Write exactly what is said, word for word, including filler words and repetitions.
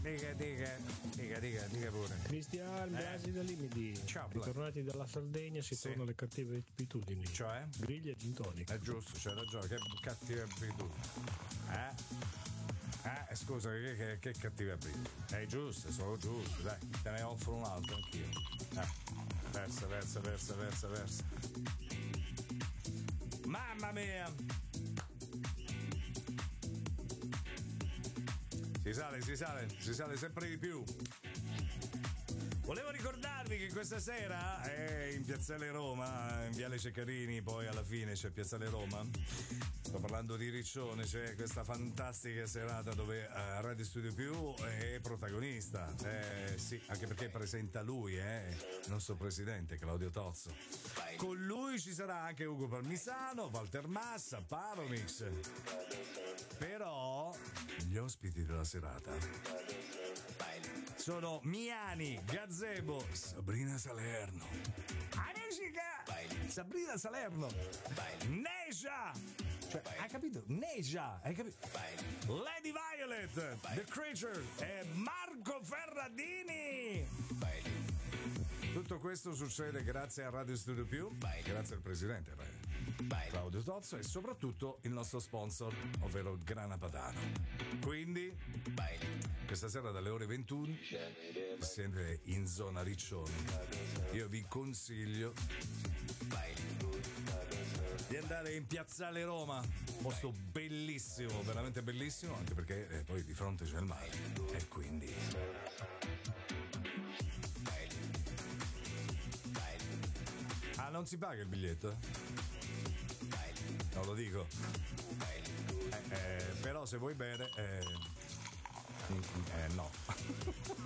dica, dica, dica, dica, dica pure. Cristian Blasi Eh. da Limiti. Ciao, Blas. Ritornati dalla Sardegna si Sì. tornano alle cattive abitudini. Cioè? Griglia e gin tonic. È giusto, c'hai ragione, che cattiva abitudine. Eh? Eh, scusa, che, che, che cattiva abitudine. È giusto, sono giusto, dai, te ne offro un altro anch'io. Eh, versa, versa, versa, versa, versa. Mamma mia! Si sale, si sale, si sale sempre di più. Volevo ricordarvi che questa sera è in Piazzale Roma, in Viale Ceccarini, poi alla fine c'è Piazzale Roma. Sto parlando di Riccione, c'è questa fantastica serata dove uh, Radio Studio Più è protagonista. Eh, sì, anche perché presenta lui, eh, il nostro presidente Claudio Tozzo. Con lui ci sarà anche Ugo Palmisano, Walter Massa, Paromix. Però gli ospiti della serata sono Miani, Gazebo, Sabrina Salerno, Anesica, Sabrina Salerno, Neja, cioè, hai capito? Neja, hai capito? Lady Violet, The Creature e Marco Ferradini. Tutto questo succede grazie a Radio Studio Più, grazie al presidente Claudio Tozzo e soprattutto il nostro sponsor, ovvero Grana Padano. Quindi, questa sera dalle ore ventuno siete in zona Riccione. Io vi consiglio di andare in Piazzale Roma, un posto bellissimo, veramente bellissimo, anche perché eh, poi di fronte c'è il mare. E quindi... Ah, non si paga il biglietto? Non lo dico. Eh, eh, però se vuoi bere, eh, eh, no.